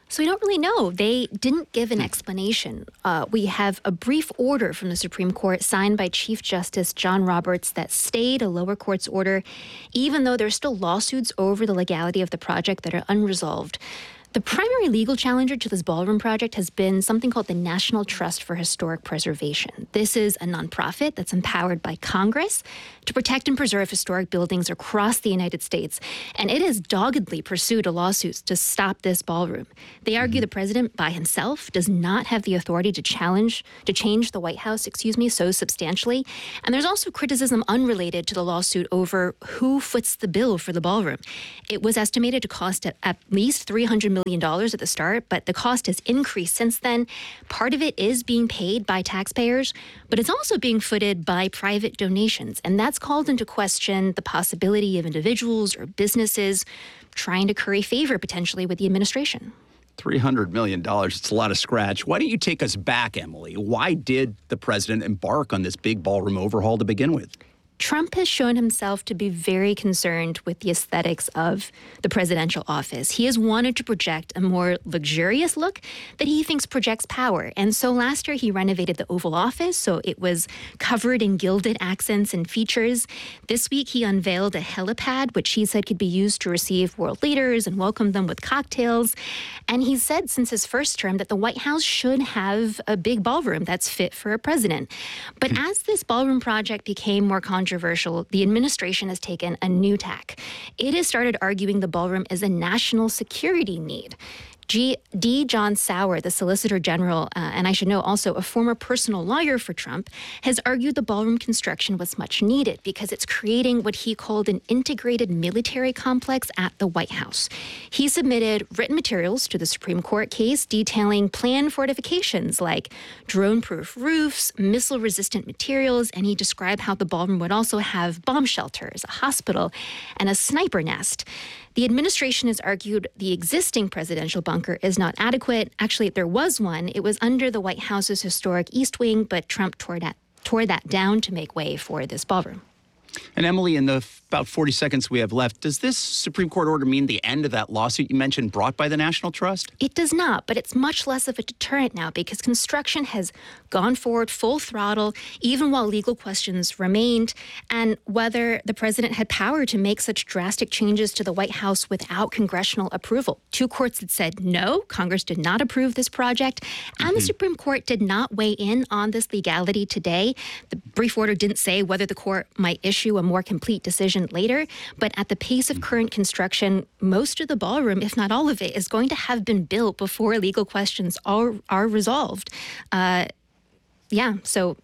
So we don't really know. They didn't give an explanation. Uh, we have a brief order from the Supreme Court signed by Chief Justice John Roberts that stayed a lower court's order, even though there's still lawsuits over the legality of the project that are unresolved. The primary legal challenger to this ballroom project has been something called the National Trust for Historic Preservation. This is a nonprofit that's empowered by Congress to protect and preserve historic buildings across the United States, and it has doggedly pursued a lawsuit to stop this ballroom. They argue the president by himself does not have the authority to challenge, to change the White House, excuse me, so substantially. And there's also criticism unrelated to the lawsuit over who foots the bill for the ballroom. It was estimated to cost at, at least three hundred million dollars at the start, but the cost has increased since then. Part of it is being paid by taxpayers, but it's also being footed by private donations, and that's called into question the possibility of individuals or businesses trying to curry favor potentially with the administration. three hundred million dollars, it's a lot of scratch. Why don't you take us back, Emily? Why did the president embark on this big ballroom overhaul to begin with? Trump has shown himself to be very concerned with the aesthetics of the presidential office. He has wanted to project a more luxurious look that he thinks projects power. And so last year he renovated the Oval Office, so it was covered in gilded accents and features. This week he unveiled a helipad, which he said could be used to receive world leaders and welcome them with cocktails. And he said since his first term that the White House should have a big ballroom that's fit for a president. But as this ballroom project became more controversial, Controversial, the administration has taken a new tack. It has started arguing the ballroom is a national security need. G- D. John Sauer, the Solicitor General, uh, and I should know also a former personal lawyer for Trump, has argued the ballroom construction was much needed because it's creating what he called an integrated military complex at the White House. He submitted written materials to the Supreme Court case detailing planned fortifications like drone-proof roofs, missile-resistant materials, and he described how the ballroom would also have bomb shelters, a hospital, and a sniper nest. The administration has argued the existing presidential bunker is not adequate. Actually, there was one. It was under the White House's historic East Wing, but Trump tore that, tore that down to make way for this ballroom. And Emily, in the f- about forty seconds we have left, does this Supreme Court order mean the end of that lawsuit you mentioned brought by the National Trust? It does not, but it's much less of a deterrent now because construction has gone forward full throttle, even while legal questions remained, and whether the president had power to make such drastic changes to the White House without congressional approval. Two courts had said no, Congress did not approve this project, and mm-hmm. the Supreme Court did not weigh in on this legality today. The brief order didn't say whether the court might issue a more complete decision later, but at the pace of current construction, most of the ballroom, if not all of it, is going to have been built before legal questions are, are resolved. Uh, yeah, so...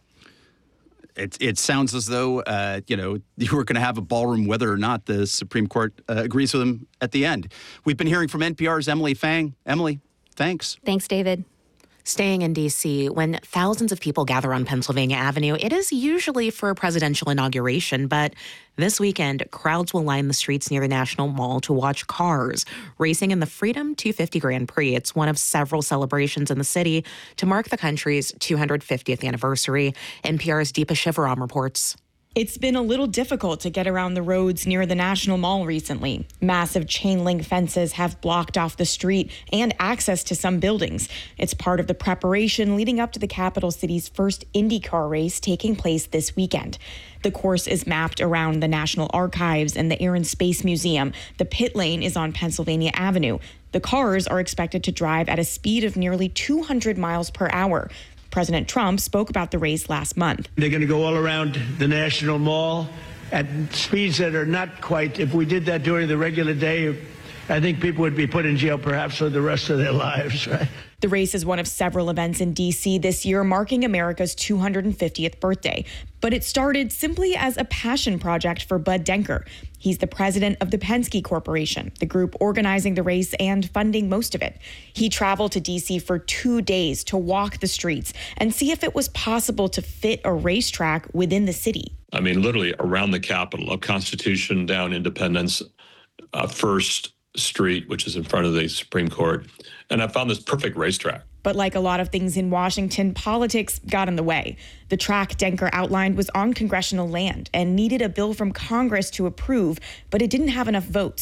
It, it sounds as though, uh, you know, you were going to have a ballroom whether or not the Supreme Court uh, agrees with them at the end. We've been hearing from N P R's Emily Fang. Emily, thanks. Thanks, David. Staying in D C, when thousands of people gather on Pennsylvania Avenue, it is usually for a presidential inauguration, but this weekend, crowds will line the streets near the National Mall to watch cars racing in the Freedom two fifty Grand Prix. It's one of several celebrations in the city to mark the country's two hundred fiftieth anniversary. N P R's Deepa Shivaram reports. It's been a little difficult to get around the roads near the National Mall recently. Massive chain link fences have blocked off the street and access to some buildings. It's part of the preparation leading up to the capital city's first IndyCar race taking place this weekend. The course is mapped around the National Archives and the Air and Space Museum. The pit lane is on Pennsylvania Avenue. The cars are expected to drive at a speed of nearly two hundred miles per hour. President Trump spoke about the race last month. They're going to go all around the National Mall at speeds that are not quite, if we did that during the regular day, I think people would be put in jail perhaps for the rest of their lives, right? The race is one of several events in D C this year marking America's two hundred fiftieth birthday. But it started simply as a passion project for Bud Denker. He's the president of the Penske Corporation, the group organizing the race and funding most of it. He traveled to D C for two days to walk the streets and see if it was possible to fit a racetrack within the city. I mean, literally around the Capitol, up Constitution, down Independence, uh, First Street, which is in front of the Supreme Court. And I found this perfect racetrack. But like a lot of things in Washington, politics got in the way. The track Denker outlined was on congressional land and needed a bill from Congress to approve, but it didn't have enough votes.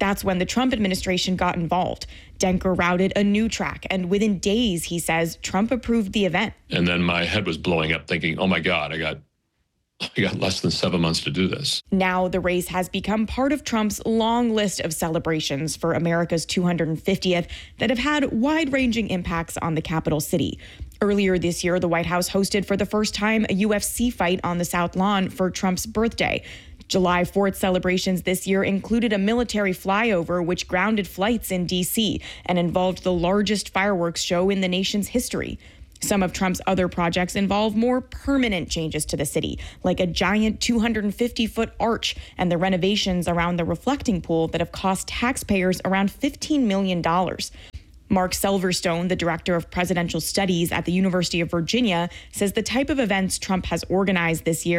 That's when the Trump administration got involved. Denker routed a new track, and within days, he says, Trump approved the event. And then my head was blowing up thinking, oh my God, I got I got less than seven months to do this. Now the race has become part of Trump's long list of celebrations for America's two hundred fiftieth that have had wide-ranging impacts on the capital city. Earlier this year, the White House hosted for the first time a U F C fight on the South Lawn for Trump's birthday. July fourth celebrations this year included a military flyover which grounded flights in D C and involved the largest fireworks show in the nation's history. Some of Trump's other projects involve more permanent changes to the city, like a giant two hundred fifty foot arch and the renovations around the reflecting pool that have cost taxpayers around fifteen million dollars. Mark Silverstone, the director of presidential studies at the University of Virginia, says the type of events Trump has organized this year